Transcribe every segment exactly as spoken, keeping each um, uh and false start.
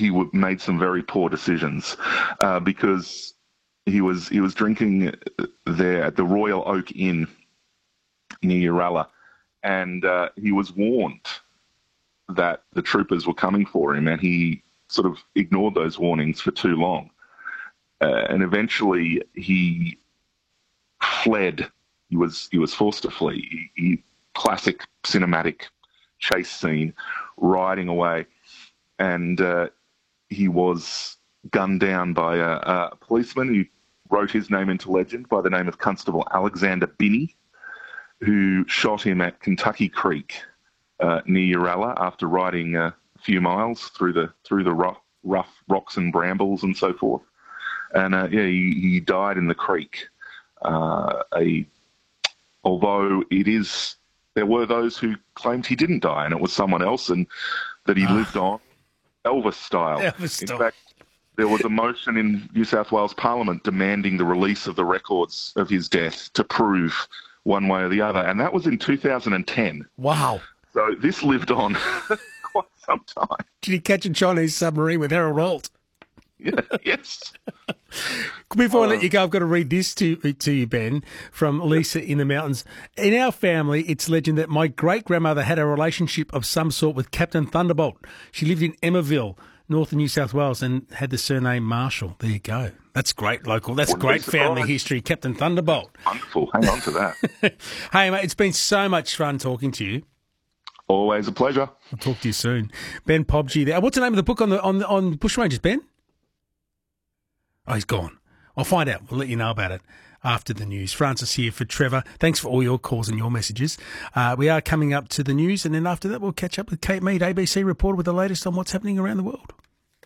he w- made some very poor decisions uh, because he was he was drinking there at the Royal Oak Inn near Uralla, and uh, he was warned that the troopers were coming for him, and he sort of ignored those warnings for too long. Uh, and eventually he fled. He was he was forced to flee. He, he, classic cinematic chase scene, riding away, and uh, he was gunned down by a, a policeman who wrote his name into legend by the name of Constable Alexander Binney, who shot him at Kentucky Creek uh, near Uralla after riding a few miles through the through the rough, rough rocks and brambles and so forth. And uh, yeah, he, he died in the creek. Uh, a although it is, there were those who claimed he didn't die and it was someone else, and that he lived on Elvis style. Elvis in style. fact, there was a motion in New South Wales Parliament demanding the release of the records of his death to prove one way or the other, and that was in two thousand ten. Wow. So this lived on quite some time. Did he catch a Chinese submarine with Harold Holt? Yeah, yes. Before I let you go, I've got to read this to, to you, Ben, from Lisa in the mountains. In our family, it's legend that my great-grandmother had a relationship of some sort with Captain Thunderbolt. She lived in Emmaville, north of New South Wales, and had the surname Marshall. There you go. That's great local. That's Wouldn't great be family surprised. history, Captain Thunderbolt. Wonderful. Hang on to that. Hey, mate, it's been so much fun talking to you. Always a pleasure. I'll talk to you soon. Ben Pobji there. What's the name of the book on the on, on Bushrangers, Ben? Oh, he's gone. I'll find out. We'll let you know about it after the news. Francis here for Trevor. Thanks for all your calls and your messages. Uh, we are coming up to the news, and then after that we'll catch up with Kate Mead, A B C reporter, with the latest on what's happening around the world.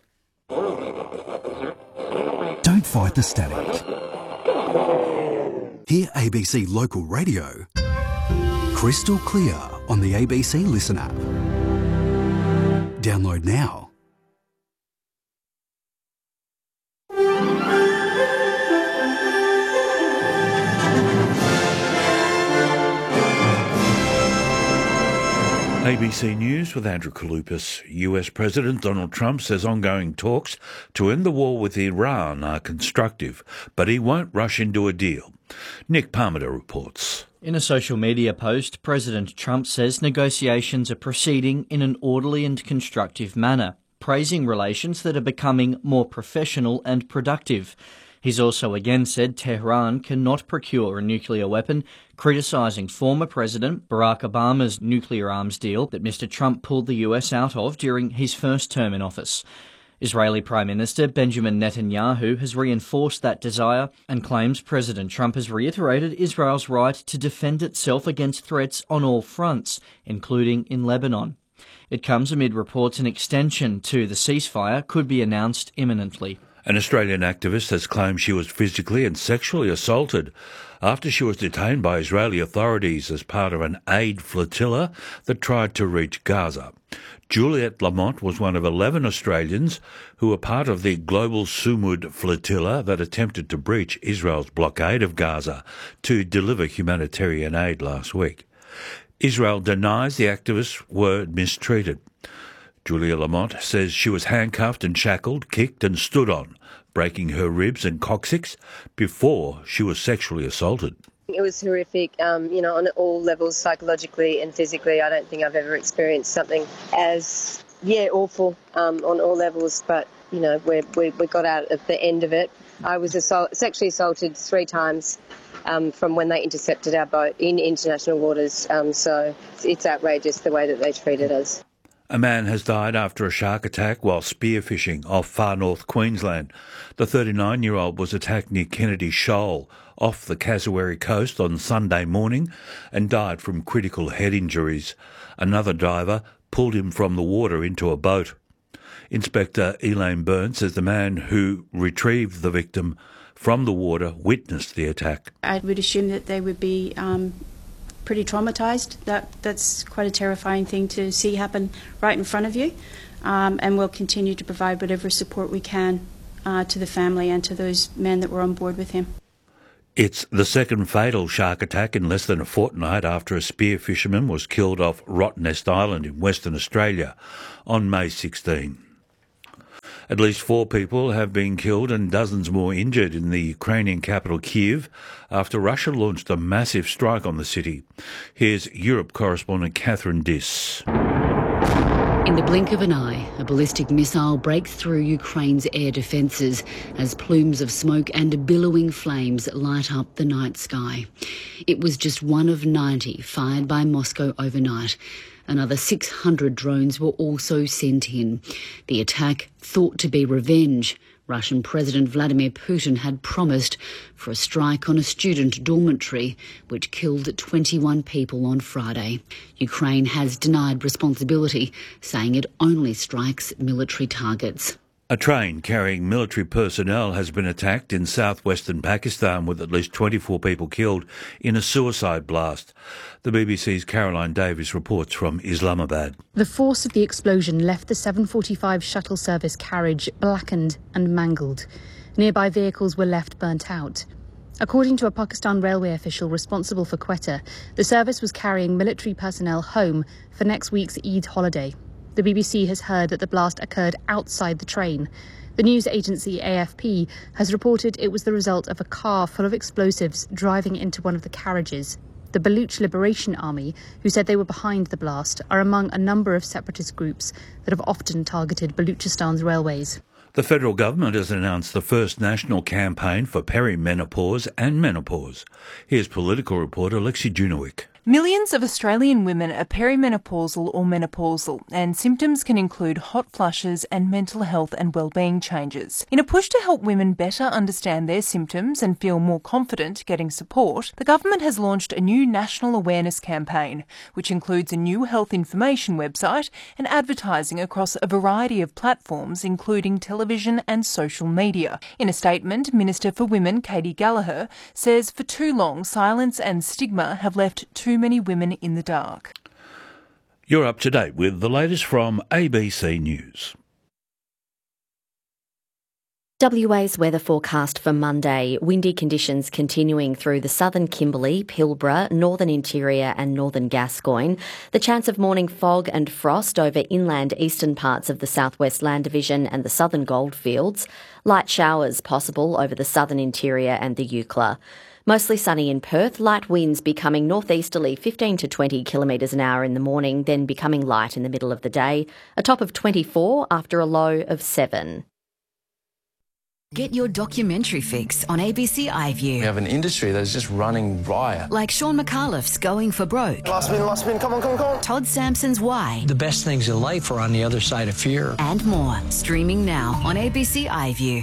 Don't fight the static. Hear A B C Local Radio crystal clear on the A B C Listen app. Download now. A B C News with Andrew Kalupas. U S President Donald Trump says ongoing talks to end the war with Iran are constructive, but he won't rush into a deal. Nick Parmenter reports. In a social media post, President Trump says negotiations are proceeding in an orderly and constructive manner, praising relations that are becoming more professional and productive. He's also again said Tehran cannot procure a nuclear weapon, criticising former President Barack Obama's nuclear arms deal that Mister Trump pulled the U S out of during his first term in office. Israeli Prime Minister Benjamin Netanyahu has reinforced that desire and claims President Trump has reiterated Israel's right to defend itself against threats on all fronts, including in Lebanon. It comes amid reports an extension to the ceasefire could be announced imminently. An Australian activist has claimed she was physically and sexually assaulted after she was detained by Israeli authorities as part of an aid flotilla that tried to reach Gaza. Juliette Lamont was one of eleven Australians who were part of the Global Sumud flotilla that attempted to breach Israel's blockade of Gaza to deliver humanitarian aid last week. Israel denies the activists were mistreated. Julia Lamont says she was handcuffed and shackled, kicked and stood on, breaking her ribs and coccyx before she was sexually assaulted. It was horrific, um, you know, on all levels, psychologically and physically. I don't think I've ever experienced something as, yeah, awful um, on all levels. But, you know, we we we got out at the end of it. I was assault, sexually assaulted three times um, from when they intercepted our boat in international waters. Um, so it's outrageous the way that they treated us. A man has died after a shark attack while spearfishing off far north Queensland. The thirty-nine-year-old was attacked near Kennedy Shoal off the Cassowary coast on Sunday morning and died from critical head injuries. Another diver pulled him from the water into a boat. Inspector Elaine Byrne says the man who retrieved the victim from the water witnessed the attack. I would assume that they would be um, pretty traumatised. That that's quite a terrifying thing to see happen right in front of you, um, and we'll continue to provide whatever support we can uh, to the family and to those men that were on board with him. It's the second fatal shark attack in less than a fortnight after a spear fisherman was killed off Rottnest Island in Western Australia on May sixteenth. At least four people have been killed and dozens more injured in the Ukrainian capital Kyiv after Russia launched a massive strike on the city. Here's Europe correspondent Catherine Diss. In the blink of an eye, a ballistic missile breaks through Ukraine's air defences as plumes of smoke and billowing flames light up the night sky. It was just one of ninety fired by Moscow overnight. Another six hundred drones were also sent in. The attack, thought to be revenge. Russian President Vladimir Putin had promised for a strike on a student dormitory, which killed twenty-one people on Friday. Ukraine has denied responsibility, saying it only strikes military targets. A train carrying military personnel has been attacked in southwestern Pakistan with at least twenty-four people killed in a suicide blast. The B B C's Caroline Davies reports from Islamabad. The force of the explosion left the seven forty-five shuttle service carriage blackened and mangled. Nearby vehicles were left burnt out. According to a Pakistan railway official responsible for Quetta, the service was carrying military personnel home for next week's Eid holiday. The B B C has heard that the blast occurred outside the train. The news agency A F P has reported it was the result of a car full of explosives driving into one of the carriages. The Baluch Liberation Army, who said they were behind the blast, are among a number of separatist groups that have often targeted Baluchistan's railways. The federal government has announced the first national campaign for perimenopause and menopause. Here's political reporter Lexi Junowick. Millions of Australian women are perimenopausal or menopausal, and symptoms can include hot flushes and mental health and wellbeing changes. In a push to help women better understand their symptoms and feel more confident getting support, the government has launched a new national awareness campaign, which includes a new health information website and advertising across a variety of platforms, including television and social media. In a statement, Minister for Women Katie Gallagher says for too long silence and stigma have left too many women in the dark. You're up to date with the latest from A B C News. W A's weather forecast for Monday. Windy conditions continuing through the southern Kimberley, Pilbara, northern interior and northern Gascoyne. The chance of morning fog and frost over inland eastern parts of the southwest land division and the southern goldfields. Light showers possible over the southern interior and the Eucla. Mostly sunny in Perth, light winds becoming northeasterly fifteen to twenty kilometres an hour in the morning, then becoming light in the middle of the day. A top of twenty-four after a low of seven. Get your documentary fix on A B C iView. We have an industry that is just running riot. Like Sean McAuliffe's Going for Broke. Last spin, last spin, come on, come on, come on. Todd Sampson's Why. The best things in life are on the other side of fear. And more. Streaming now on A B C iView.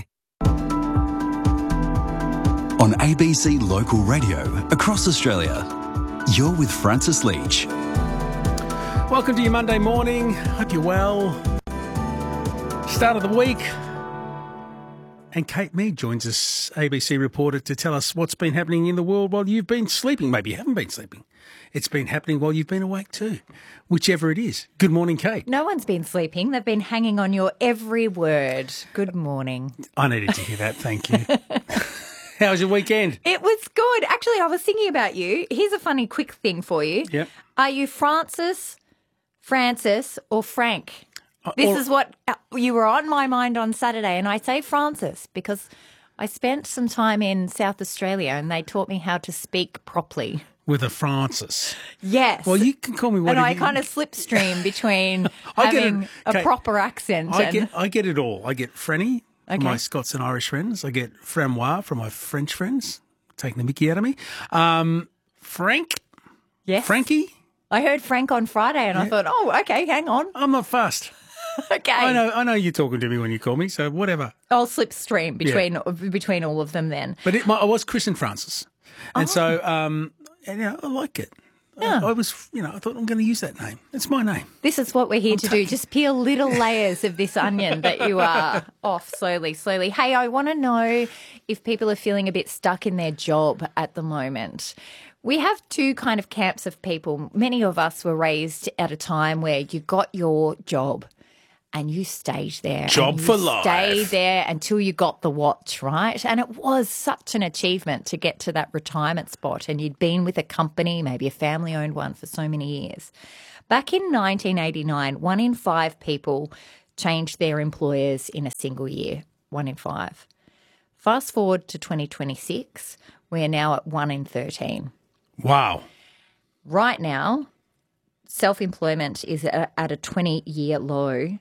On A B C Local Radio across Australia, you're with Francis Leach. Welcome to your Monday morning. Hope you're well. Start of the week. And Kate Mead joins us, A B C reporter, to tell us what's been happening in the world while you've been sleeping. Maybe you haven't been sleeping. It's been happening while you've been awake too, whichever it is. Good morning, Kate. No one's been sleeping. They've been hanging on your every word. Good morning. I needed to hear that. Thank you. How was your weekend? It was good. Actually, I was thinking about you. Here's a funny quick thing for you. Yep. Are you Francis, Francis or Frank? Uh, this or- is what you were on my mind on Saturday, and I say Francis because I spent some time in South Australia and they taught me how to speak properly. With a Francis. Yes. Well, you can call me whatever. And I you... kind of slipstream between having it, a Kate, proper accent. I, and... get, I get it all. I get Frenny. Okay. From my Scots and Irish friends. I get Framois from my French friends, taking the mickey out of me. Um, Frank? Yes. Frankie? I heard Frank on Friday and yeah. I thought, oh, okay, hang on. I'm not fussed. Okay. I know I know you're talking to me when you call me, so whatever. I'll slipstream between yeah. between all of them then. But it, my, I was Chris and Francis. And oh. so, um, and, you know, I like it. Yeah. I, I was, you know, I thought I'm going to use that name. It's my name. This is what we're here I'm to taking... do. Just peel little layers of this onion that you are off slowly, slowly. Hey, I want to know if people are feeling a bit stuck in their job at the moment. We have two kind of camps of people. Many of us were raised at a time where you got your job and you stayed there. Job for life. Stayed there until you got the watch, right? And it was such an achievement to get to that retirement spot. And you'd been with a company, maybe a family-owned one, for so many years. Back in nineteen eighty-nine, one in five people changed their employers in a single year, one in five. Fast forward to twenty twenty-six, we're now at one in thirteen. Wow. Right now, self-employment is at a twenty-year low,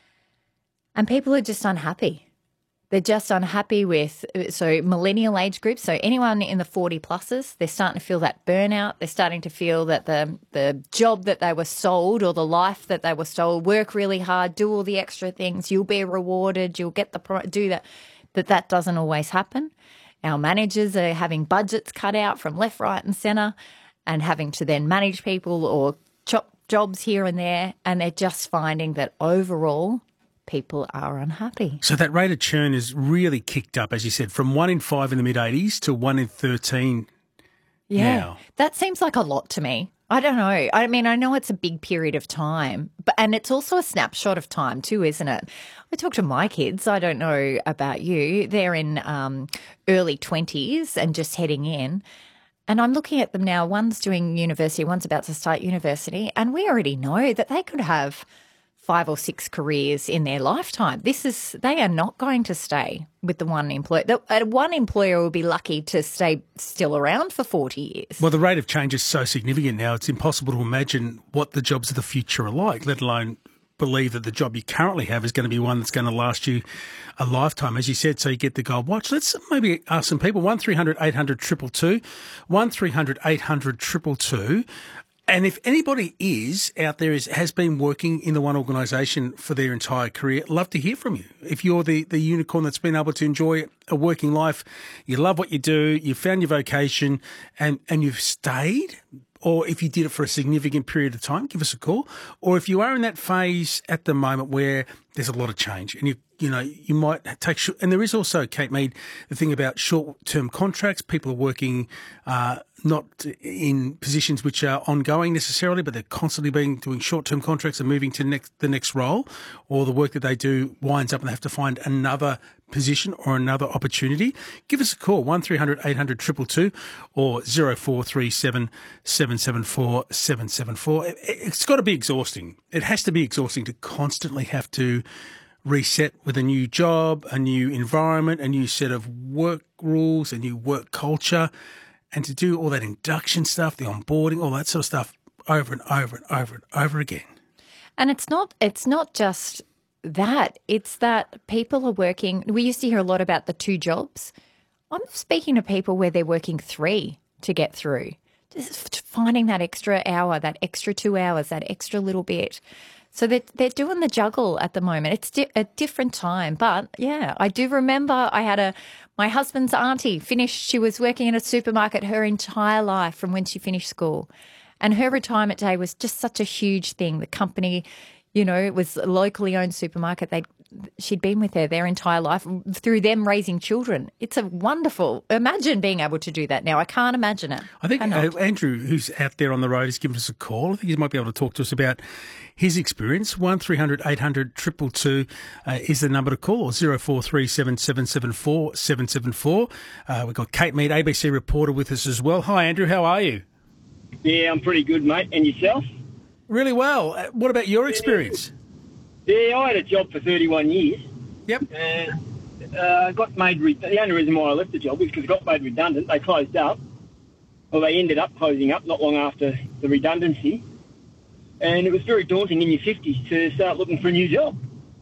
and people are just unhappy. They're just unhappy with, so millennial age groups, so anyone in the forty pluses, they're starting to feel that burnout. They're starting to feel that the the job that they were sold or the life that they were sold, work really hard, do all the extra things, you'll be rewarded, you'll get the pro- do that, that that doesn't always happen. Our managers are having budgets cut out from left, right and centre and having to then manage people or chop jobs here and there, and they're just finding that overall people are unhappy. So that rate of churn is really kicked up, as you said, from one in five in the mid-eighties to one in thirteen yeah, now. That seems like a lot to me. I don't know. I mean, I know it's a big period of time, but and it's also a snapshot of time too, isn't it? I talk to my kids. I don't know about you. They're in um, early twenties and just heading in. And I'm looking at them now. One's doing university, one's about to start university, and we already know that they could have five or six careers in their lifetime. This is, they are not going to stay with the one employer. The uh, one employer will be lucky to stay still around for forty years. Well, the rate of change is so significant now, it's impossible to imagine what the jobs of the future are like, let alone believe that the job you currently have is going to be one that's going to last you a lifetime, as you said, so you get the gold watch. Let's maybe ask some people. one three hundred eight hundred two two two, one three hundred eight hundred two two two. And if anybody is out there is has been working in the one organisation for their entire career, love to hear from you. If you're the, the unicorn that's been able to enjoy a working life, you love what you do, you found your vocation and, and you've stayed, or if you did it for a significant period of time, give us a call. Or if you are in that phase at the moment where there's a lot of change and you you know, you might take, sh- and there is also, Kate Mead, the thing about short-term contracts. People are working uh, not in positions which are ongoing necessarily, but they're constantly being doing short-term contracts and moving to next, the next role, or the work that they do winds up and they have to find another position or another opportunity. Give us a call, one three hundred eight hundred two two two or zero four three seven seven seven four seven seven four. It, it's got to be exhausting. It has to be exhausting to constantly have to reset with a new job, a new environment, a new set of work rules, a new work culture, and to do all that induction stuff, the onboarding, all that sort of stuff over and over and over and over again. And it's not it's not just that. It's that people are working. We used to hear a lot about the two jobs. I'm speaking to people where they're working three to get through. Just finding that extra hour, that extra two hours, that extra little bit. So they're, they're doing the juggle at the moment. It's di- a different time. But, yeah, I do remember I had a – my husband's auntie finished – she was working in a supermarket her entire life from when she finished school. And her retirement day was just such a huge thing. The company, you know, it was a locally owned supermarket. They'd She'd been with her their entire life through them raising children. It's a wonderful – imagine being able to do that now. I can't imagine it. I think uh, Andrew, who's out there on the road, has given us a call. I think he might be able to talk to us about his experience. one three hundred eight hundred two two two uh, is the number to call, or zero four three seven seven seven four seven seven four. Uh, we've got Kate Mead, A B C reporter, with us as well. Hi, Andrew. How are you? Yeah, I'm pretty good, mate. And yourself? Really well. Uh, what about your experience? Yeah, I had a job for thirty-one years. Yep. And uh, got made. Re- the only reason why I left the job was because it got made redundant. They closed up. Well, they ended up closing up not long after the redundancy. And it was very daunting in your fifties to start looking for a new job.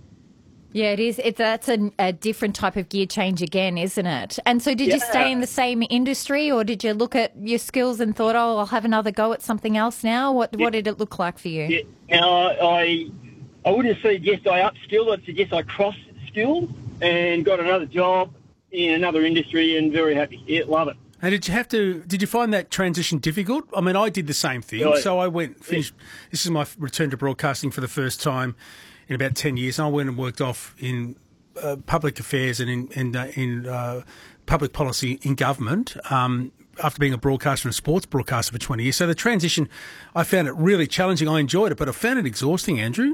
Yeah, it is. It, that's a, a different type of gear change again, isn't it? And so did Yeah. you stay in the same industry, or did you look at your skills and thought, oh, I'll have another go at something else now? What, what did it look like for you? Yeah. Now, I I wouldn't suggest I upskilled. I'd suggest I cross-skilled and got another job in another industry and very happy. Yeah, love it. And did you have to? Did you find that transition difficult? I mean, I did the same thing. Yeah. So I went finished. This is my return to broadcasting for the first time in about ten years. And I went and worked off in uh, public affairs and in in, uh, in uh, public policy in government. Um, after being a broadcaster and a sports broadcaster for twenty years, so the transition, I found it really challenging. I enjoyed it, but I found it exhausting, Andrew.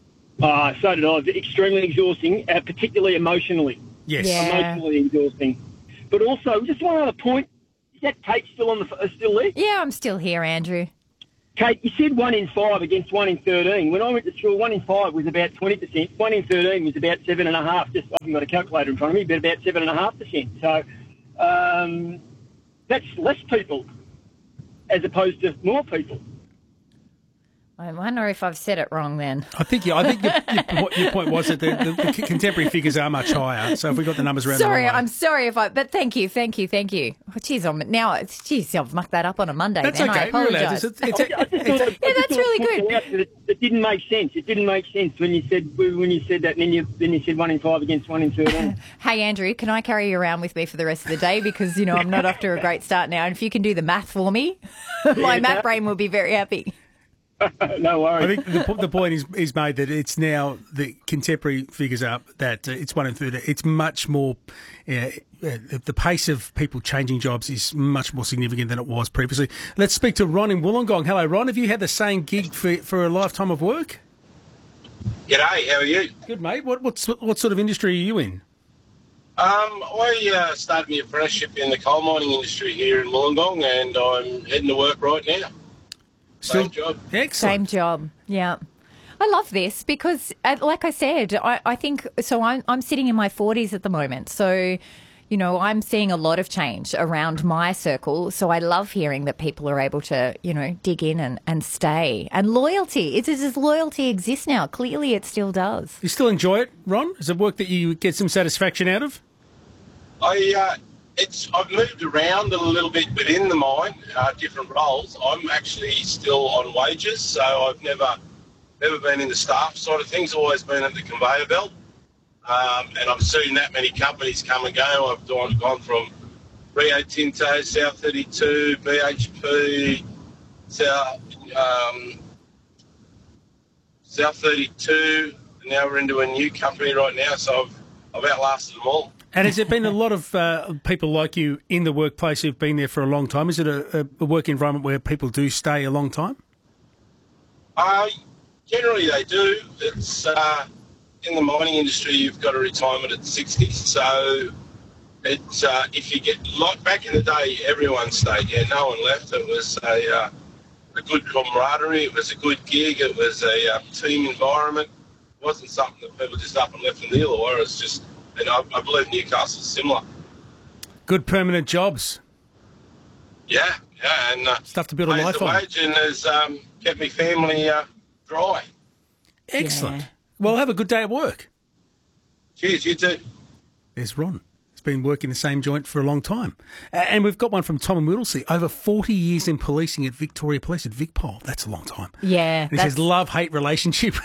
Uh, so did I. Extremely exhausting, uh, particularly emotionally. Yes. Yeah. Emotionally exhausting. But also, just one other point. Is that Kate still on the uh, still there? Yeah, I'm still here, Andrew. Kate, you said one in five against one in thirteen. When I went to school, one in five was about twenty percent. One in thirteen was about seven and a half. Just I haven't got a calculator in front of me, but about seven and a half percent. So um, that's less people as opposed to more people. I wonder if I've said it wrong then. I think yeah, I think your, your, your point was that the, the, the contemporary figures are much higher. So if we got the numbers around sorry, the right I'm sorry if I, but thank you, thank you, thank you. Oh, geez, I'm now. It's geez, I've mucked that up on a Monday. That's then. okay. I apologise. It's, it's, it's, I just thought it- Yeah, I just that's thought really it good. out that It, it didn't make sense. It didn't make sense when you said when you said that, and then you then you said one in five against one in thirteen. Hey, Andrew, can I carry you around with me for the rest of the day? Because, you know, I'm not off to a great start now. And if you can do the math for me, my math brain will be very happy. No worries. I think the, po- the point is, is made that it's now the contemporary figures up that uh, it's one in thirty. It's much more. Uh, uh, the pace of people changing jobs is much more significant than it was previously. Let's speak to Ron in Wollongong. Hello, Ron. Have you had the same gig for for a lifetime of work? G'day, how are you? Good, mate. What what's, what sort of industry are you in? Um, I uh, started my apprenticeship in the coal mining industry here in Wollongong, and I'm heading to work right now. Still, Same job. Excellent. Same job. Yeah. I love this because, uh, like I said, I, I think so. I'm I'm sitting in my forties at the moment, so you know I'm seeing a lot of change around my circle. So I love hearing that people are able to, you know, dig in and, and stay. And loyalty, it's does loyalty exist now? Clearly, it still does. You still enjoy it, Ron? Is it work that you get some satisfaction out of? I uh, it's I've moved around a little bit within the mine, uh, different roles. I'm actually still on wages, so I've never never been in the staff side of things. Always been at the conveyor belt, um, and I've seen that many companies come and go. I've gone, gone from Rio Tinto, South thirty-two, B H P, South um, South thirty-two. And now we're into a new company right now, so I've I've outlasted them all. And has there been a lot of uh, people like you in the workplace who've been there for a long time? Is it a, a work environment where people do stay a long time? Uh, generally they do. It's uh, in the mining industry, you've got a retirement at sixty. So it's uh, if you get like back in the day, everyone stayed. Yeah, no one left. It was a uh, a good camaraderie. It was a good gig. It was a uh, team environment. It wasn't something that people just up and left in the Illawarra. It's just. And I, I believe Newcastle's similar. Good permanent jobs. Yeah, yeah, and uh, stuff to build a pays life the on. wage and has um, kept my family uh, dry. Excellent. Yeah. Well, have a good day at work. Cheers, you too. There's Ron. He's been working the same joint for a long time. And we've got one from Tom and Whittlesea. Over forty years in policing at Victoria Police at VicPol. That's a long time. Yeah. And he says love-hate relationship.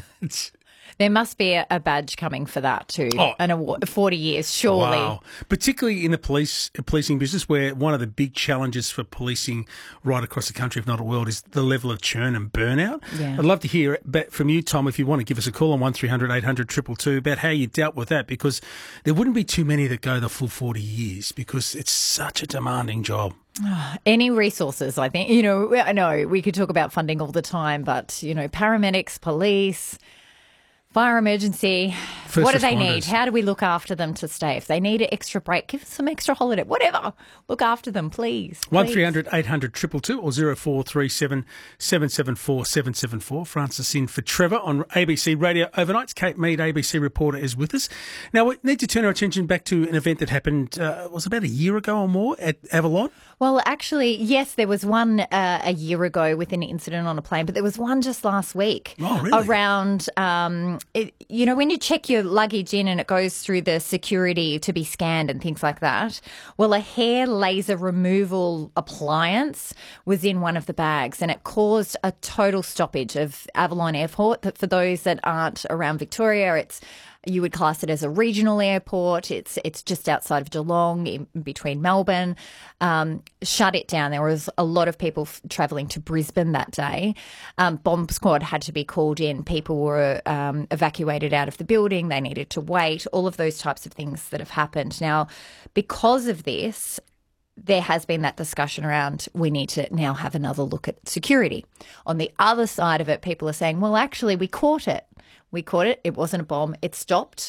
There must be a, a badge coming for that too. Oh. An award, forty years, surely. Wow. Particularly in the police policing business, where one of the big challenges for policing right across the country, if not the world, is the level of churn and burnout. Yeah. I'd love to hear from you, Tom, if you want to give us a call on one three hundred eight hundred two two two about how you dealt with that, because there wouldn't be too many that go the full forty years because it's such a demanding job. Any resources, I think. You know, I know we could talk about funding all the time, but, you know, paramedics, police, fire emergency, First what do they responders. need? How do we look after them to stay? If they need an extra break, give them some extra holiday, whatever. Look after them, please. one three hundred eight hundred two two two or zero four three seven seven seven four seven seven four. Francis in for Trevor on A B C Radio Overnights. Kate Mead, A B C reporter, is with us. Now, we need to turn our attention back to an event that happened, uh, was about a year ago or more at Avalon? Well, actually, yes, there was one uh, a year ago with an incident on a plane, but there was one just last week. Oh, really? Around, um, it, you know, when you check your luggage in and it goes through the security to be scanned and things like that. Well, a hair laser removal appliance was in one of the bags and it caused a total stoppage of Avalon Airport. But for those that aren't around Victoria, it's you would class it as a regional airport. It's it's just outside of Geelong, in between Melbourne. Um, shut it down. There was a lot of people f- travelling to Brisbane that day. Um, bomb squad had to be called in. People were um, evacuated out of the building. They needed to wait. All of those types of things that have happened. Now, because of this, there has been that discussion around we need to now have another look at security. On the other side of it, people are saying, well, actually, we caught it. We caught it. It wasn't a bomb. It stopped.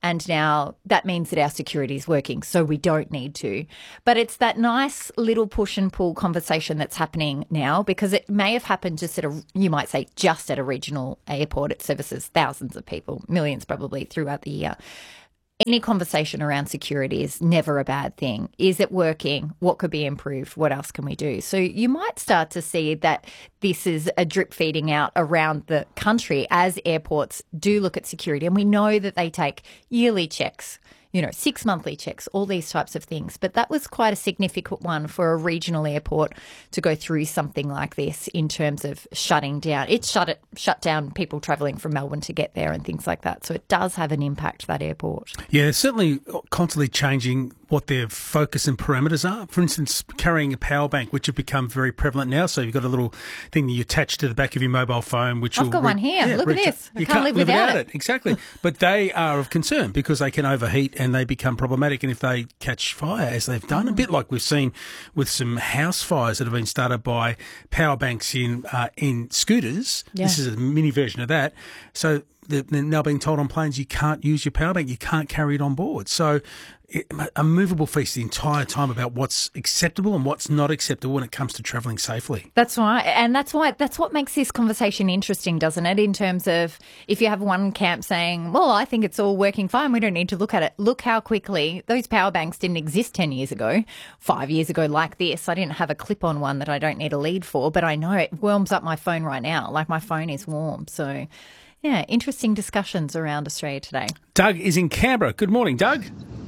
and now that means that our security is working, so we don't need to. But it's that nice little push and pull conversation that's happening now, because it may have happened just at a, you might say, just at a regional airport. It services thousands of people, millions probably throughout the year. Any conversation around security is never a bad thing. Is it working? What could be improved? What else can we do? So you might start to see that this is a drip feeding out around the country as airports do look at security. And we know that they take yearly checks, you know, six monthly checks, all these types of things. But that was quite a significant one for a regional airport to go through something like this in terms of shutting down. It shut it shut down people travelling from Melbourne to get there and things like that. So it does have an impact, that airport. Yeah, it's certainly constantly changing what their focus and parameters are. For instance, carrying a power bank, which have become very prevalent now. So you've got a little thing that you attach to the back of your mobile phone, which I've will got re- one here. yeah, Look reach- at this. I you can't, live without, without it. it. Exactly. But they are of concern because they can overheat and they become problematic. And if they catch fire, as they've done, a bit like we've seen with some house fires that have been started by power banks in uh, in scooters. Yeah. This is a mini version of that. So they're now being told on planes you can't use your power bank, you can't carry it on board. So it, a movable feast the entire time about what's acceptable and what's not acceptable when it comes to travelling safely. That's right. And that's why that's what makes this conversation interesting, doesn't it? In terms of if you have one camp saying, well, I think it's all working fine, we don't need to look at it. Look how quickly those power banks didn't exist ten years ago, five years ago like this. I didn't have a clip-on one that I don't need a lead for, but I know it warms up my phone right now. Like my phone is warm. So, yeah, interesting discussions around Australia today. Doug is in Canberra. Good morning, Doug.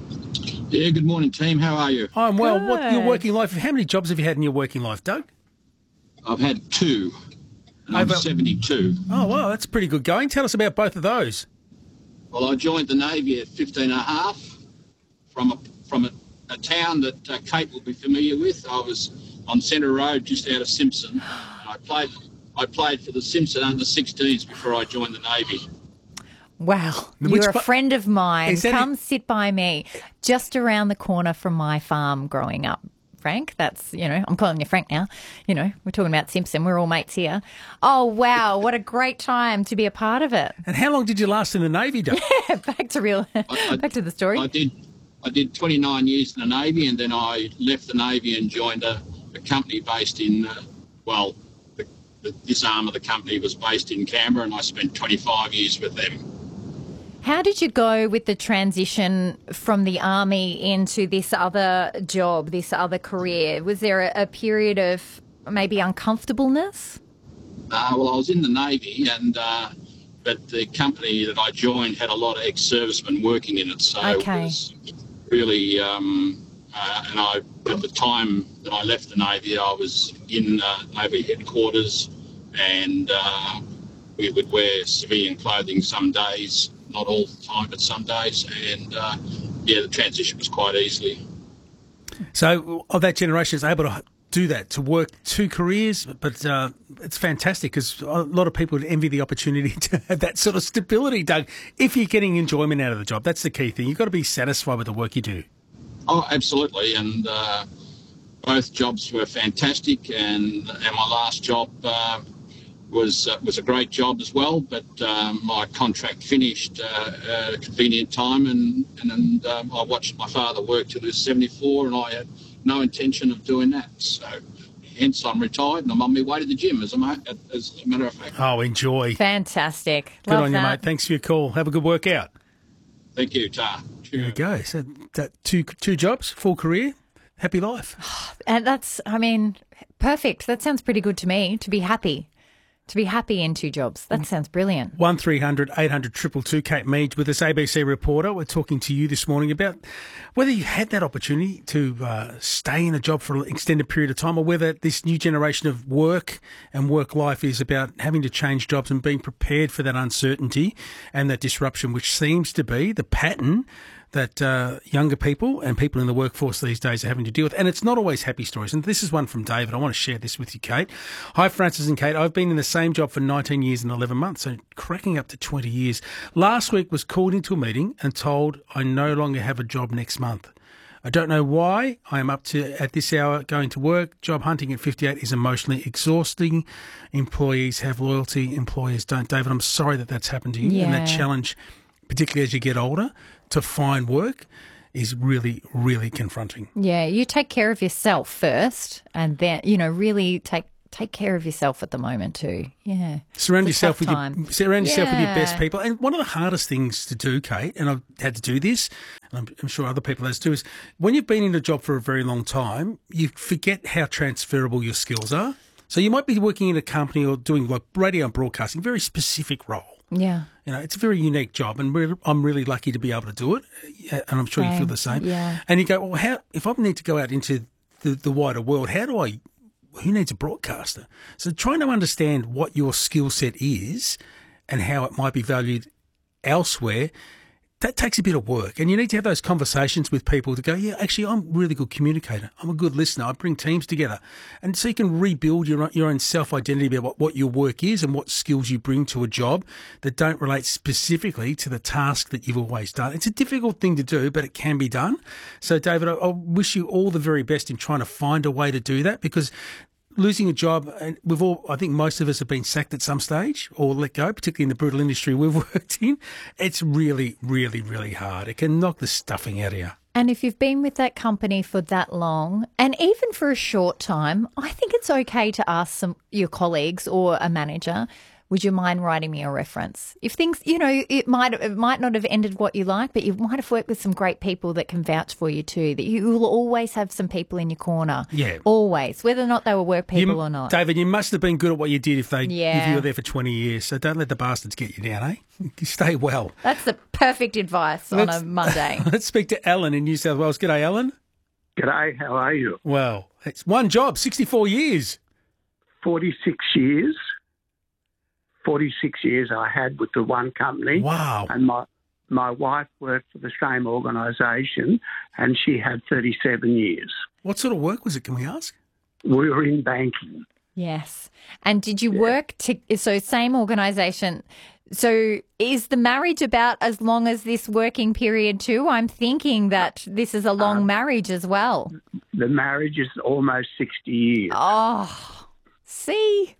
Yeah, good morning, team. How are you? I'm well. Good. What your working life? How many jobs have you had in your working life, Doug? I've had two, and I'm Over- seventy-two. Oh, wow, that's pretty good going. Tell us about both of those. Well, I joined the Navy at fifteen and a half from a, from a, a town that uh, Kate will be familiar with. I was on Centre Road, just out of Simpson. And I played I played for the Simpson under sixteens before I joined the Navy. Wow. Which You're a pa- friend of mine. Is that Come it? sit by me just around the corner from my farm growing up. Frank, that's, you know, I'm calling you Frank now. You know, we're talking about Simpson. We're all mates here. Oh, wow. What a great time to be a part of it. And how long did you last in the Navy, Doug? Back to real, I- back to the story. I did I did twenty-nine years in the Navy, and then I left the Navy and joined a, a company based in, uh, well, the, the, this arm of the company was based in Canberra, and I spent twenty-five years with them. How did you go with the transition from the army into this other job, this other career? Was there a, a period of maybe uncomfortableness? Uh, well, I was in the Navy, and uh, but the company that I joined had a lot of ex-servicemen working in it, so Okay. it was really. Um, uh, and I, at the time that I left the Navy, I was in uh, Navy headquarters, and uh, we would wear civilian clothing some days, not all the time, but some days, and uh, yeah, the transition was quite easily. So, of that generation is able to do that, to work two careers, but uh, it's fantastic because a lot of people would envy the opportunity to have that sort of stability, Doug, if you're getting enjoyment out of the job. That's the key thing. You've got to be satisfied with the work you do. Oh, absolutely, and uh, both jobs were fantastic, and and my last job uh, was uh, was a great job as well. But um, my contract finished uh, at a convenient time, and and, and um, I watched my father work till he was seventy-four, and I had no intention of doing that. So, hence I'm retired, and I'm on my way to the gym, as a ma- as a matter of fact. Oh, enjoy. Fantastic. Good Love on that. you, mate. Thanks for your call. Have a good workout. Thank you, Tar. There you go. So that two two jobs, full career, happy life. And that's, I mean, perfect. That sounds pretty good to me, to be happy. To be happy in two jobs. That sounds brilliant. one three hundred eight hundred two two two. Kate Mead with us, A B C reporter. We're talking to you this morning about whether you had that opportunity to uh, stay in a job for an extended period of time, or whether this new generation of work and work life is about having to change jobs and being prepared for that uncertainty and that disruption, which seems to be the pattern that uh, younger people and people in the workforce these days are having to deal with. And it's not always happy stories. And this is one from David. I want to share this with you, Kate. Hi, Francis and Kate. I've been in the same job for nineteen years and eleven months, so cracking up to twenty years. Last week was called into a meeting and told I no longer have a job next month. I don't know why. I am up to, at this hour, going to work. Job hunting at fifty-eight is emotionally exhausting. Employees have loyalty, employers don't. David, I'm sorry that that's happened to you. Yeah. And that challenge, particularly as you get older, to find work is really, really confronting. Yeah, you take care of yourself first and then, you know, really take take care of yourself at the moment too. Yeah. Surround It's a yourself tough with time. your, surround yourself with your best Yeah. people. And one of the hardest things to do, Kate, and I've had to do this, and I'm, I'm sure other people have too, is when you've been in a job for a very long time, you forget how transferable your skills are. So you might be working in a company or doing like radio and broadcasting, very specific role. Yeah. You know, it's a very unique job, and we're, I'm really lucky to be able to do it, yeah, and I'm sure you feel Same. the same. Yeah. And you go, well, how if I need to go out into the, the wider world, how do I? Who needs a broadcaster? So trying to understand what your skill set is and how it might be valued elsewhere, that takes a bit of work. And you need to have those conversations with people to go, yeah, actually, I'm a really good communicator. I'm a good listener. I bring teams together. And so you can rebuild your, your own self-identity about what, what your work is and what skills you bring to a job that don't relate specifically to the task that you've always done. It's a difficult thing to do, but it can be done. So, David, I, I wish you all the very best in trying to find a way to do that, because losing a job, and we've all, I think most of us have been sacked at some stage or let go, particularly in the brutal industry we've worked in. It's really, really, really hard. It can knock the stuffing out of you. And if you've been with that company for that long, and even for a short time, I think it's okay to ask some your colleagues or a manager, would you mind writing me a reference? If things, you know, it might it might not have ended what you like, but you might have worked with some great people that can vouch for you too. That you will always have some people in your corner. Yeah. Always, whether or not they were work people You- or not. David, you must have been good at what you did if they Yeah. if you were there for twenty years. So don't let the bastards get you down, eh? You stay well. That's the perfect advice on Let's- a Monday. Let's speak to Alan in New South Wales. G'day, Alan. G'day, how are you? Well, it's one job, sixty-four years. forty-six years. forty-six years I had with the one company. Wow. And my my wife worked for the same organisation, and she had thirty-seven years. What sort of work was it, can we ask? We were in banking. Yes. And did you work to, so same organisation. So is the marriage about as long as this working period too? I'm thinking that this is a long Um, marriage as well. The marriage is almost sixty years. Oh, see?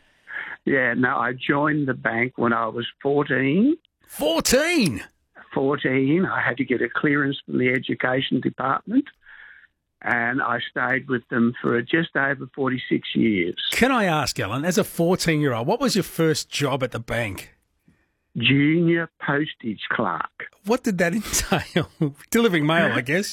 Yeah, no, I joined the bank when I was fourteen. fourteen? fourteen. I had to get a clearance from the education department, and I stayed with them for just over forty-six years. Can I ask, Alan, as a fourteen-year-old, what was your first job at the bank? Junior postage clerk. What did that entail? Delivering mail, I guess.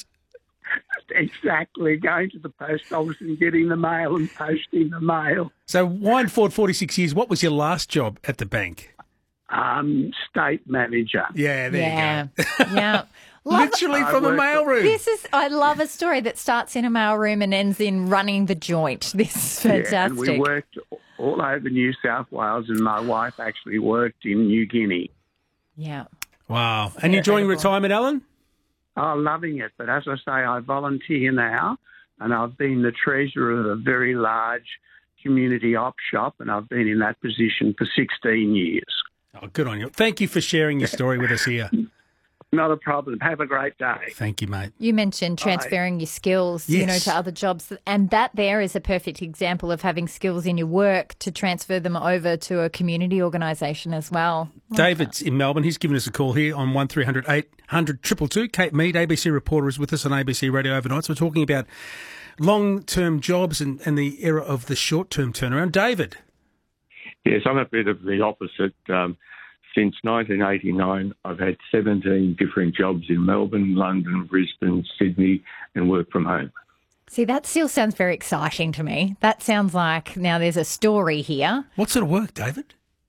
Exactly, going to the post office and getting the mail and posting the mail. So wind forward forty-six years, what was your last job at the bank? Um, state manager. Yeah, there Yeah. you go. Yeah. Literally I from a worked- mailroom. This is, I love a story that starts in a mailroom and ends in running the joint. This is Yeah, fantastic. and we worked all over New South Wales, and my wife actually worked in New Guinea. Yeah. Wow. And you enjoying retirement, Alan? Oh, loving it. But as I say, I volunteer now, and I've been the treasurer of a very large community op shop, and I've been in that position for sixteen years. Oh, good on you. Thank you for sharing your story with us here. Not a problem. Have a great day. Thank you, mate. You mentioned transferring your skills, you know, Yes. to other jobs, and that there is a perfect example of having skills in your work to transfer them over to a community organisation as well. David's in Melbourne. He's given us a call here on one three hundred eight hundred two two two. Kate Mead, A B C reporter, is with us on A B C Radio Overnights. We're talking about long-term jobs and, and the era of the short-term turnaround. David. Yes, I'm a bit of the opposite. Um, since nineteen eighty-nine, I've had seventeen different jobs in Melbourne, London, Brisbane, Sydney, and work from home. See, that still sounds very exciting to me. That sounds like now there's a story here. What sort of work, David?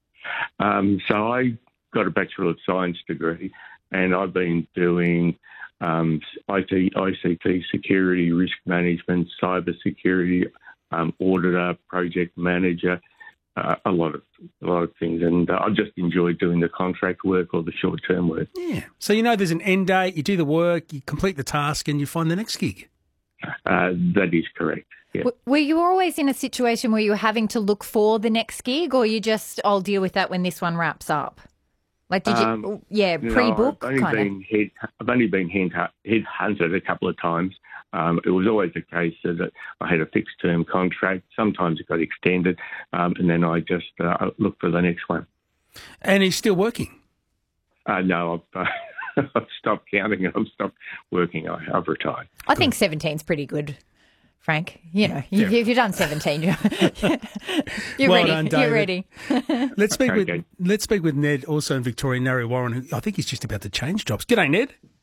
Um, so I got a Bachelor of Science degree, and I've been doing um, I T, I C T security, risk management, cyber security, um, auditor, project manager, uh, a lot of a lot of things, and uh, I just enjoy doing the contract work or the short term work. Yeah. So you know there's an end date, you do the work, you complete the task, and you find the next gig. Uh, that is correct. Yeah. W- Were you always in a situation where you were having to look for the next gig, or you just, I'll deal with that when this one wraps up? Like, did you, Um, yeah, no, pre-book I've only kind of? been head, I've only been head, head hunted a couple of times. Um, it was always the case that I had a fixed term contract. Sometimes it got extended, um, and then I just uh, looked for the next one. And he's still working? Uh, no, I've, uh, I've stopped counting and I've stopped working. I, I've retired. I think seventeen's pretty good, Frank. You know, yeah. if you've done seventeen, you're, you're well ready. Done, you're ready. let's speak Okay. with let's speak with Ned, also in Victoria, Narre Warren, who I think he's just about to change jobs. G'day, Ned.